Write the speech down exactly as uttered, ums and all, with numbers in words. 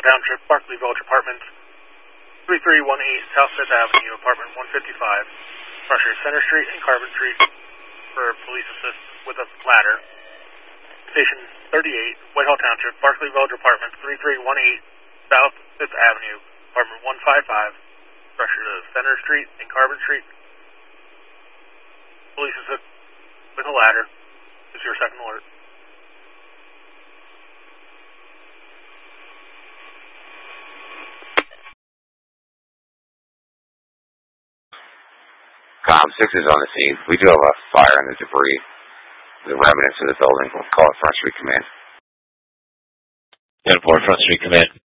Township, Barclay Village Apartments, three three one eight South fifth Avenue, Apartment one fifty-five, Pressure Center Street and Carbon Street for police assistance with a ladder. Station thirty-eight, Whitehall Township, Barclay Village Apartments, three three one eight South fifth Avenue, Apartment one fifty-five, Pressure to Center Street and Carbon Street. Police assistance with a ladder. This is your second alert. Com six is on the scene. We do have a fire in the debris. The remnants of the building. We'll call it Front Street Command. ten four Front Street Command.